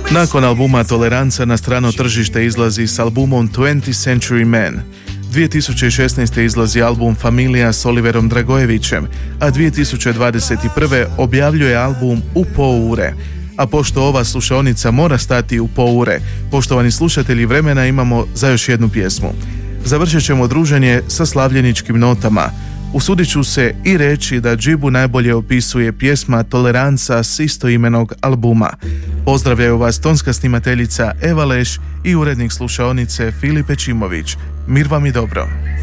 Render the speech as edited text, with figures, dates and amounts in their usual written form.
Nakon albuma Toleranca na strano tržište izlazi s albumom 20th Century Man. 2016. izlazi album Familija s Oliverom Dragojevićem, a 2021. objavljuje album U poure. A pošto ova slušaonica mora stati u poure, poštovani slušatelji, vremena imamo za još jednu pjesmu. Završit ćemo druženje sa slavljeničkim notama. Usudit ću se i reći da Džibu najbolje opisuje pjesma Toleranca s istoimenog albuma. Pozdravljaju vas tonska snimateljica Eva Leš i urednik slušaonice Filip Pečimović. Mir vam i dobro.